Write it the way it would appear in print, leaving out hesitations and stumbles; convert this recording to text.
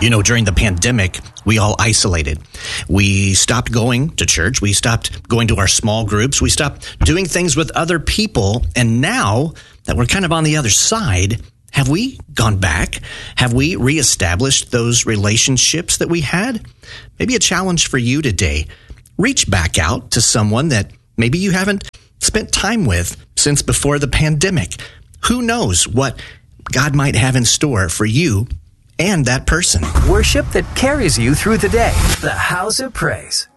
During the pandemic, we all isolated. We stopped going to church. We stopped going to our small groups. We stopped doing things with other people. And now that we're kind of on the other side, have we gone back? Have we reestablished those relationships that we had? Maybe a challenge for you today. Reach back out to someone that maybe you haven't spent time with since before the pandemic. Who knows what God might have in store for you and that person. Worship that carries you through the day. The House of Praise.